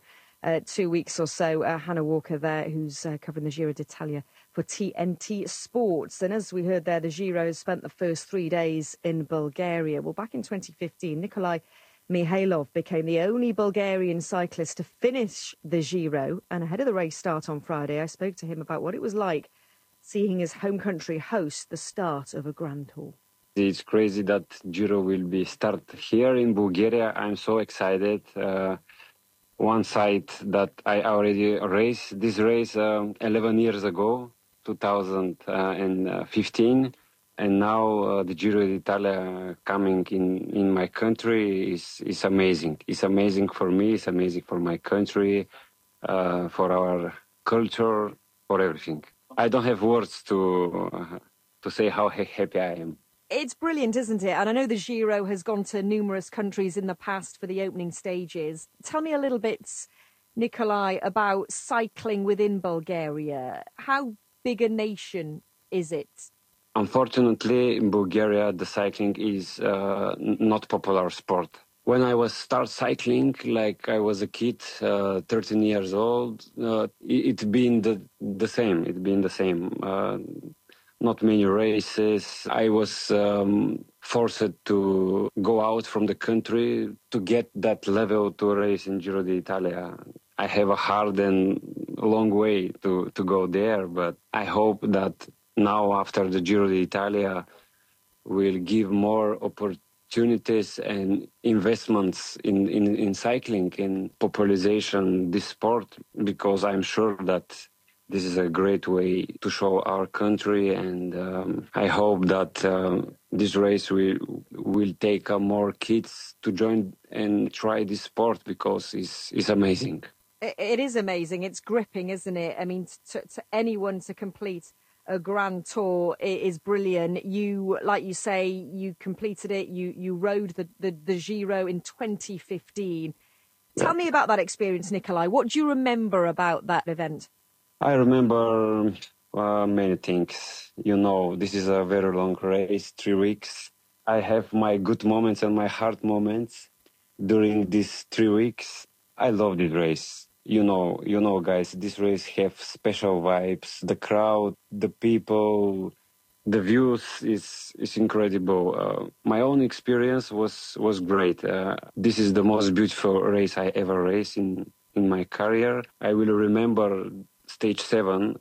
2 weeks or so. Hannah Walker there, who's covering the Giro d'Italia for TNT Sports. And as we heard there, the Giro has spent the first 3 days in Bulgaria. Well, back in 2015, Nikolai Mihailov became the only Bulgarian cyclist to finish the Giro. And ahead of the race start on Friday, I spoke to him about what it was like seeing his home country host the start of a Grand Tour. It's crazy that Giro will be start here in Bulgaria. I'm so excited. One side that I already raced this race 11 years ago, 2015. And now the Giro d'Italia coming in my country is amazing. It's amazing for me. It's amazing for my country, for our culture, for everything. I don't have words to say how happy I am. It's brilliant, isn't it? And I know the Giro has gone to numerous countries in the past for the opening stages. Tell me a little bit, Nikolai, about cycling within Bulgaria. How big a nation is it? Unfortunately, in Bulgaria, the cycling is not popular sport. When I was start cycling, like I was a kid, 13 years old, it's been the same. It's been the same. Not many races. I was forced to go out from the country to get that level to race in Giro d'Italia. I have a hard and long way to go there. But I hope that now, after the Giro d'Italia, will give more opportunities and investments in cycling, in popularization this sport, because I'm sure that this is a great way to show our country, and I hope that this race will take more kids to join and try this sport, because it's amazing. It is amazing. It's gripping, isn't it? I mean, to anyone to complete a Grand Tour is brilliant. You, like you say, you completed it. You rode the Giro in 2015. Tell me about that experience, Nikolai. What do you remember about that event? I remember many things. You know, this is a very long race, 3 weeks. I have my good moments and my hard moments during these 3 weeks. I love this race. You know, guys, this race have special vibes. The crowd, the people, the views is incredible. My own experience was great. This is the most beautiful race I ever raced in my career. I will remember stage 7.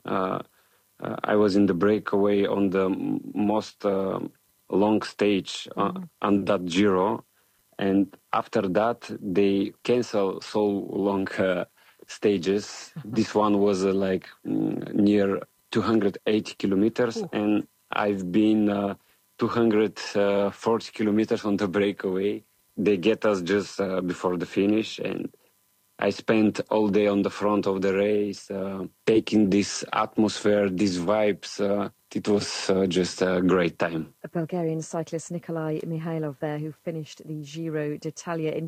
I was in the breakaway on the most long stage on that Giro, and after that they cancel so long stages. This one was like near 280 kilometers, and I've been 240 kilometers on the breakaway. They get us just before the finish, and I spent all day on the front of the race, taking this atmosphere, these vibes. It was just a great time. A Bulgarian cyclist Nikolai Mihailov there, who finished the Giro d'Italia in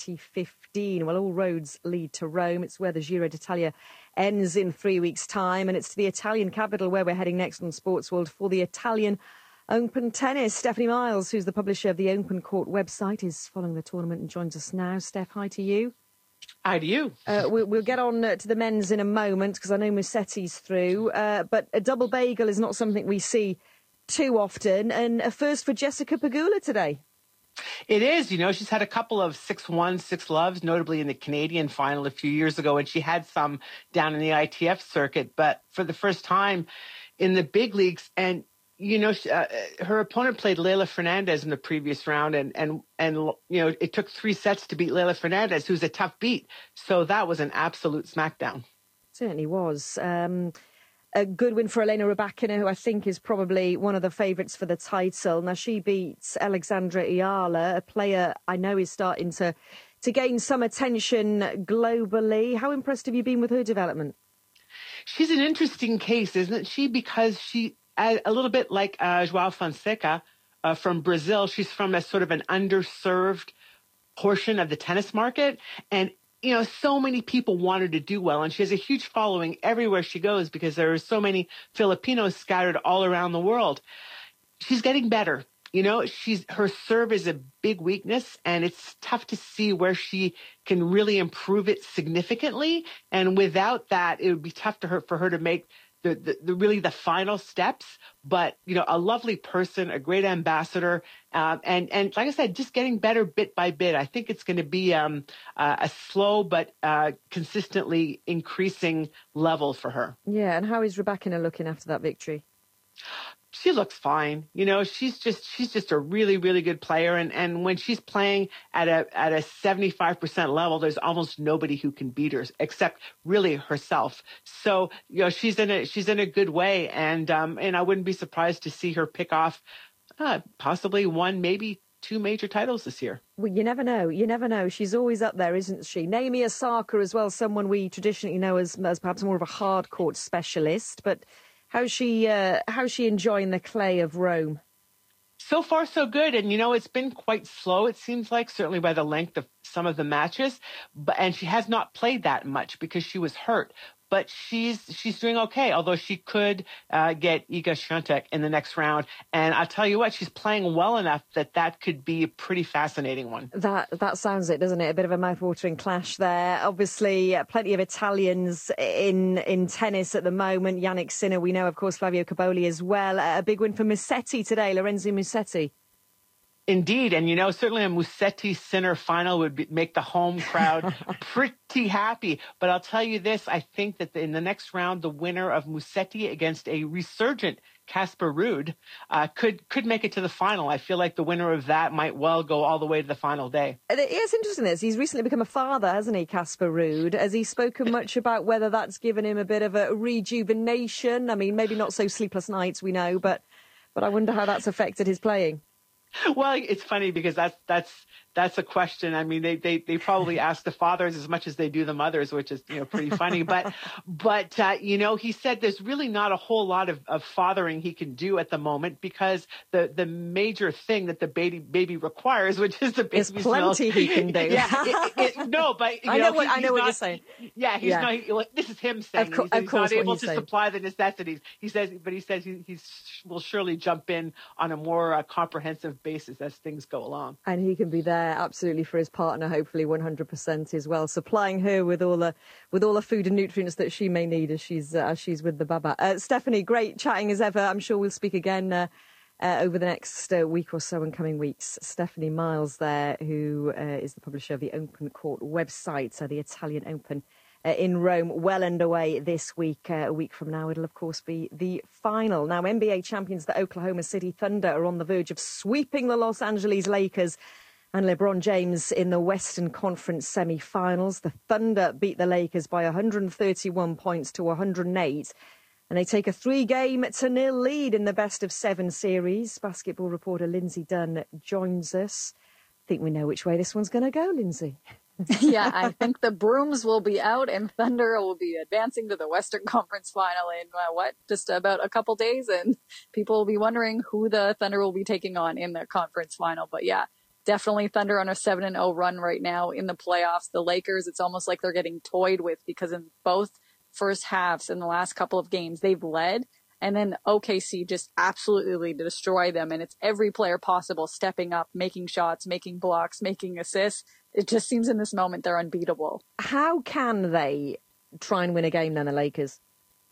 2015. Well, all roads lead to Rome. It's where the Giro d'Italia ends in 3 weeks' time, and it's to the Italian capital where we're heading next on Sports World for the Italian Open Tennis. Stephanie Miles, who's the publisher of the Open Court website, is following the tournament and joins us now. Steph, hi to you. Hi to you. We'll get on to the men's in a moment, because I know Musetti's through. But a double bagel is not something we see too often. And a first for Jessica Pegula today. It is. You know, she's had a couple of 6-1, 6-loves, notably in the Canadian final a few years ago. And she had some down in the ITF circuit. But for the first time in the big leagues, and you know, her opponent played Leylah Fernandez in the previous round, and you know, it took 3 sets to beat Leylah Fernandez, who's a tough beat. So that was an absolute smackdown. Certainly was. A good win for Elena Rybakina, who I think is probably one of the favourites for the title. Now, she beats Alexandra Iala, a player I know is starting to gain some attention globally. How impressed have you been with her development? She's an interesting case, isn't she? Because she, a little bit like João Fonseca from Brazil, she's from a sort of an underserved portion of the tennis market. And, you know, so many people want her to do well. And she has a huge following everywhere she goes, because there are so many Filipinos scattered all around the world. She's getting better. You know, her serve is a big weakness, and it's tough to see where she can really improve it significantly. And without that, it would be tough for her to make the final steps. But, you know, a lovely person, a great ambassador, and like I said, just getting better bit by bit. I think it's going to be a slow but consistently increasing level for her. Yeah, and how is Rybakina looking after that victory? She looks fine. You know, she's just a really, really good player. And when she's playing at a 75% level, there's almost nobody who can beat her except really herself. So, you know, she's in a good way. And I wouldn't be surprised to see her pick off possibly 1, maybe 2 major titles this year. Well, you never know. You never know. She's always up there, isn't she? Naomi Osaka as well, someone we traditionally know as perhaps more of a hard court specialist, but how's she enjoying the clay of Rome? So far, so good. And, you know, it's been quite slow, it seems like, certainly by the length of some of the matches. And she has not played that much because she was hurt. But she's doing okay, although she could get Iga Świątek in the next round. And I'll tell you what, she's playing well enough that could be a pretty fascinating one. That sounds it, doesn't it? A bit of a mouth-watering clash there. Obviously, plenty of Italians in tennis at the moment. Yannick Sinner, we know, of course, Flavio Cobolli as well. A big win for Musetti today, Lorenzo Musetti. Indeed. And, certainly a Musetti Sinner final would make the home crowd pretty happy. But I'll tell you this, I think that in the next round, the winner of Musetti against a resurgent Casper Ruud could make it to the final. I feel like the winner of that might well go all the way to the final day. It's interesting this. He's recently become a father, hasn't he, Casper Ruud? Has he spoken much about whether that's given him a bit of a rejuvenation? I mean, maybe not so sleepless nights, we know, but I wonder how that's affected his playing. Well, it's funny because that's a question. I mean, they probably ask the fathers as much as they do the mothers, which is, pretty funny. But he said there's really not a whole lot of fathering he can do at the moment because the major thing that the baby requires, which is the baby's milk. There's plenty he can do. No, but I know what you're saying. Yeah, he's not. This is him saying he's not able to supply the necessities. He says he will surely jump in on a more comprehensive basis as things go along. And he can be there absolutely for his partner, hopefully 100% as well, supplying her with all the food and nutrients that she may need as she's with the baba. Stephanie, great chatting as ever. I'm sure we'll speak again over the next week or so and coming weeks. Stephanie Miles there, who is the publisher of the Open Court website, the Italian Open in Rome, well underway this week. A week from now, it'll, of course, be the final. Now, NBA champions, the Oklahoma City Thunder, are on the verge of sweeping the Los Angeles Lakers and LeBron James in the Western Conference semi-finals. The Thunder beat the Lakers by 131 points to 108, and they take a 3-0 lead in the best-of-7 series. Basketball reporter Lindsay Dunn joins us. I think we know which way this one's going to go, Lindsay. Yeah, I think the brooms will be out and Thunder will be advancing to the Western Conference final in just about a couple days, and people will be wondering who the Thunder will be taking on in the conference final. But yeah, definitely Thunder on a 7-0 run right now in the playoffs. The Lakers, it's almost like they're getting toyed with because in both first halves in the last couple of games, they've led. And then OKC just absolutely destroy them. And it's every player possible stepping up, making shots, making blocks, making assists. It just seems in this moment they're unbeatable. How can they try and win a game then, the Lakers?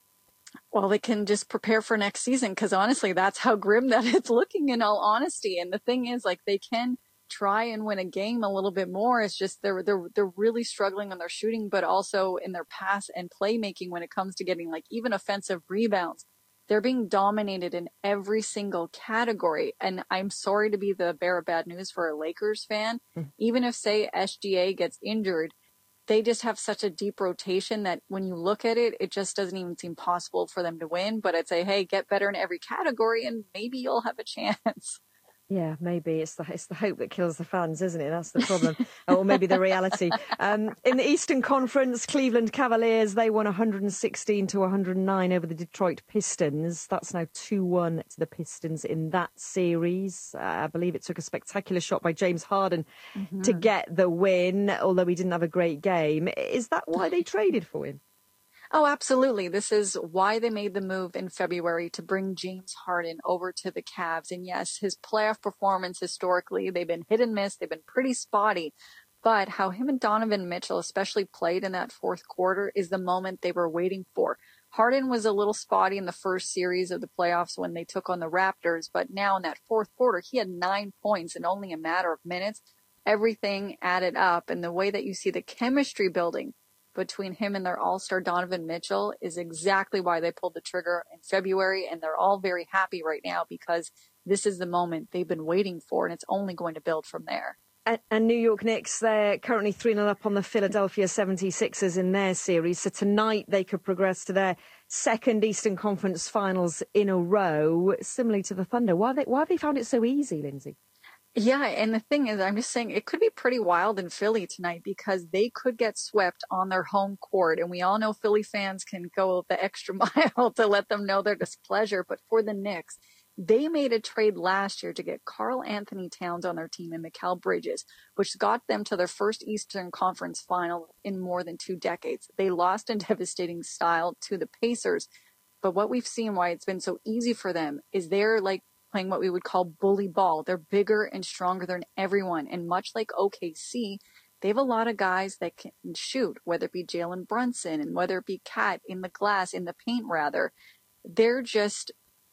Well, they can just prepare for next season because honestly, that's how grim that it's looking in all honesty. And the thing is, they can try and win a game a little bit more. It's just they're really struggling on their shooting, but also in their pass and playmaking when it comes to getting even offensive rebounds. They're being dominated in every single category. And I'm sorry to be the bearer of bad news for a Lakers fan. Even if, say, SGA gets injured, they just have such a deep rotation that when you look at it, it just doesn't even seem possible for them to win. But I'd say, hey, get better in every category and maybe you'll have a chance. Yeah, maybe it's the hope that kills the fans, isn't it? That's the problem. Or maybe the reality. In the Eastern Conference, Cleveland Cavaliers, they won 116 to 109 over the Detroit Pistons. That's now 2-1 to the Pistons in that series. I believe it took a spectacular shot by James Harden to get the win, although he didn't have a great game. Is that why they traded for him? Oh, absolutely. This is why they made the move in February to bring James Harden over to the Cavs. And yes, his playoff performance historically, they've been hit and miss. They've been pretty spotty. But how him and Donovan Mitchell especially played in that fourth quarter is the moment they were waiting for. Harden was a little spotty in the first series of the playoffs when they took on the Raptors. But now in that fourth quarter, he had 9 points in only a matter of minutes. Everything added up. And the way that you see the chemistry building between him and their all-star Donovan Mitchell is exactly why they pulled the trigger in February, and they're all very happy right now because this is the moment they've been waiting for, and it's only going to build from there. And New York Knicks, they're currently 3-0 up on the Philadelphia 76ers in their series. So tonight they could progress to their second Eastern Conference Finals in a row, similarly to the Thunder. Why have they found it so easy, Lindsay? Yeah, and the thing is, I'm just saying it could be pretty wild in Philly tonight because they could get swept on their home court. And we all know Philly fans can go the extra mile to let them know their displeasure. But for the Knicks, they made a trade last year to get Karl Anthony Towns on their team and Mikal Bridges, which got them to their first Eastern Conference final in more than 2 decades. They lost in devastating style to the Pacers. But what we've seen, why it's been so easy for them, is they're playing what we would call bully ball. They're bigger and stronger than everyone. And much like OKC, they have a lot of guys that can shoot, whether it be Jalen Brunson and whether it be Cat in the glass, in the paint rather. They're just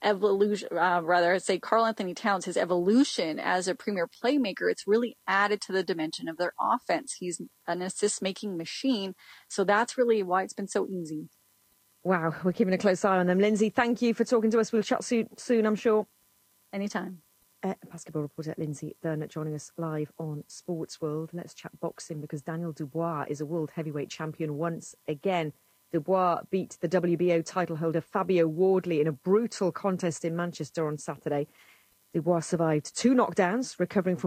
evolution, Karl Anthony Towns, his evolution as a premier playmaker, it's really added to the dimension of their offense. He's an assist-making machine, so that's really why it's been so easy. Wow, we're keeping a close eye on them. Lindsay, thank you for talking to us. We'll chat soon, I'm sure. Anytime. Basketball reporter Lindsay Burnett joining us live on Sports World. Let's chat boxing because Daniel Dubois is a world heavyweight champion once again. Dubois beat the WBO title holder Fabio Wardley in a brutal contest in Manchester on Saturday. Dubois survived 2 knockdowns, recovering from